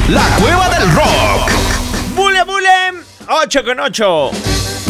La Cueva del Rock. ¡Bule, bule! 8 con 8.